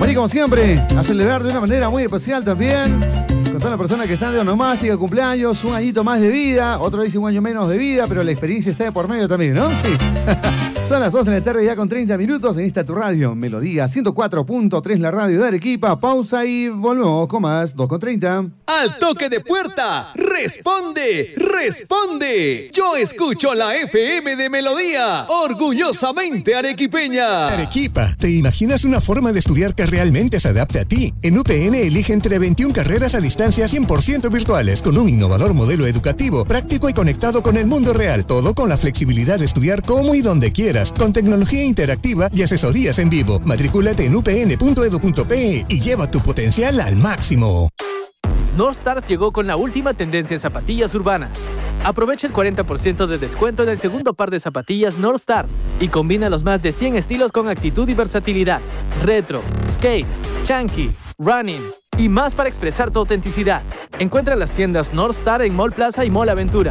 venir como siempre a celebrar de una manera muy especial también con todas las personas que están de onomástica, cumpleaños, un añito más de vida, otro dice un año menos de vida, pero la experiencia está de por medio también, ¿no? Sí. Son las 2 de la tarde ya con 30 minutos en esta tu radio, Melodía 104.3, la radio de Arequipa. Pausa y volvemos con más, 2:30. Al toque de puerta, responde, responde. Yo escucho la FM de Melodía, orgullosamente arequipeña. Arequipa, ¿te imaginas una forma de estudiar que realmente se adapte a ti? En UPN elige entre 21 carreras a distancia 100% virtuales, con un innovador modelo educativo, práctico y conectado con el mundo real. Todo con la flexibilidad de estudiar como y donde quieras, con tecnología interactiva y asesorías en vivo. Matrículate en upn.edu.pe y lleva tu potencial al máximo. Northstar llegó con la última tendencia en zapatillas urbanas. Aprovecha el 40% de descuento en el segundo par de zapatillas Northstar y combina los más de 100 estilos con actitud y versatilidad. Retro, skate, chunky, running y más para expresar tu autenticidad. Encuentra las tiendas Northstar en Mall Plaza y Mall Aventura.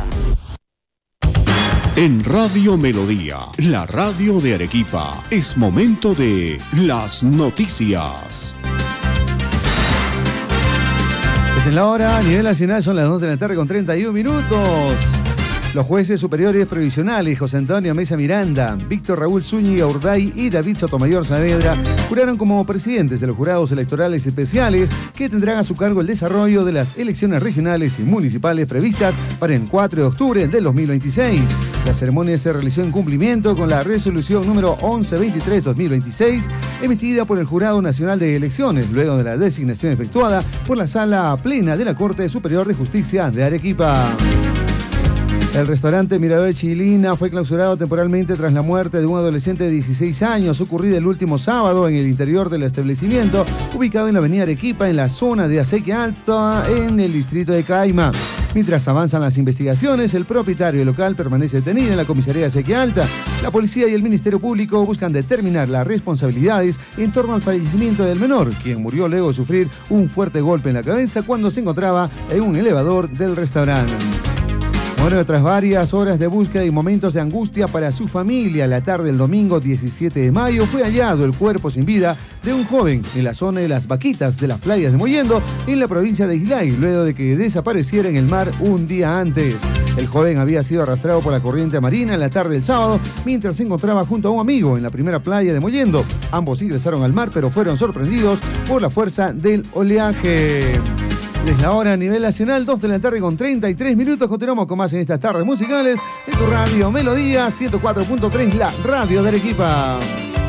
En Radio Melodía, la radio de Arequipa, es momento de las noticias. En la hora a nivel nacional son las 2 de la tarde con 31 minutos. Los jueces superiores provisionales José Antonio Mesa Miranda, Víctor Raúl Zúñiga Urday y David Sotomayor Saavedra juraron como presidentes de los jurados electorales especiales que tendrán a su cargo el desarrollo de las elecciones regionales y municipales previstas para el 4 de octubre del 2026. La ceremonia se realizó en cumplimiento con la resolución número 1123-2026 emitida por el Jurado Nacional de Elecciones, luego de la designación efectuada por la Sala Plena de la Corte Superior de Justicia de Arequipa. El restaurante Mirador de Chilina fue clausurado temporalmente tras la muerte de un adolescente de 16 años ocurrida el último sábado en el interior del establecimiento, ubicado en la avenida Arequipa, en la zona de Acequia Alta, en el distrito de Caima. Mientras avanzan las investigaciones, el propietario del local permanece detenido en la comisaría de Acequia Alta. La policía y el Ministerio Público buscan determinar las responsabilidades en torno al fallecimiento del menor, quien murió luego de sufrir un fuerte golpe en la cabeza cuando se encontraba en un elevador del restaurante. Bueno, tras varias horas de búsqueda y momentos de angustia para su familia, la tarde del domingo 17 de mayo fue hallado el cuerpo sin vida de un joven en la zona de Las Vaquitas de las playas de Mollendo, en la provincia de Islay, luego de que desapareciera en el mar un día antes. El joven había sido arrastrado por la corriente marina en la tarde del sábado, mientras se encontraba junto a un amigo en la primera playa de Mollendo. Ambos ingresaron al mar, pero fueron sorprendidos por la fuerza del oleaje. Es la hora a nivel nacional, 2 de la tarde con 33 minutos. Continuamos con más en estas tardes musicales de tu radio Melodía 104.3, la radio de Arequipa.